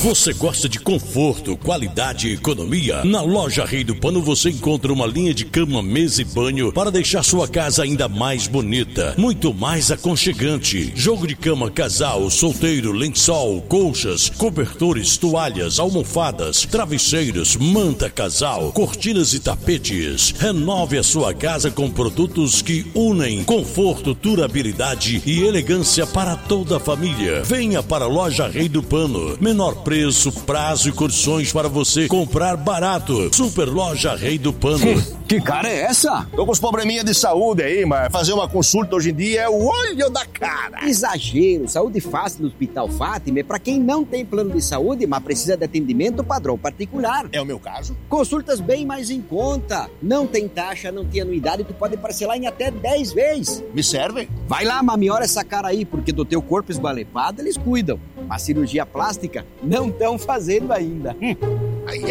Você gosta de conforto, qualidade e economia? Na loja Rei do Pano você encontra uma linha de cama, mesa e banho para deixar sua casa ainda mais bonita, muito mais aconchegante. Jogo de cama casal, solteiro, lençol, colchas, cobertores, toalhas, almofadas, travesseiros, manta casal, cortinas e tapetes. Renove a sua casa com produtos que unem conforto, durabilidade e elegância para toda a família. Venha para a loja Rei do Pano. Menor preço, prazo e condições para você comprar barato. Super Loja Rei do Pano. Que cara é essa? Tô com uns probleminha de saúde aí, mas fazer uma consulta hoje em dia é o olho da cara. Exagero. Saúde fácil no Hospital Fátima é pra quem não tem plano de saúde, mas precisa de atendimento padrão particular. É o meu caso? Consultas bem mais em conta. Não tem taxa, não tem anuidade, tu pode parcelar em até 10 vezes. Me serve? Vai lá, mamiora essa cara aí, porque do teu corpo esbalepado eles cuidam. Mas cirurgia plástica não estão fazendo ainda. Ai.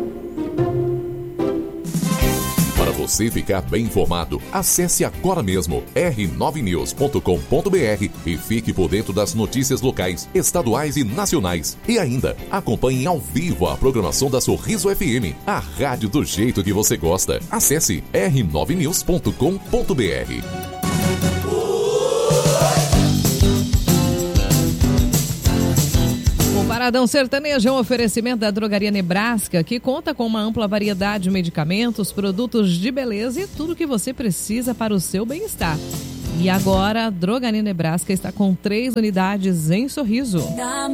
Para você ficar bem informado, acesse agora mesmo r9news.com.br e fique por dentro das notícias locais, estaduais e nacionais. E ainda, acompanhe ao vivo a programação da Sorriso FM, a rádio do jeito que você gosta. Acesse r9news.com.br. Paradão Sertanejo é um oferecimento da Drogaria Nebraska, que conta com uma ampla variedade de medicamentos, produtos de beleza e tudo o que você precisa para o seu bem-estar. E agora, a Drogaria Nebraska está com 3 unidades em Sorriso.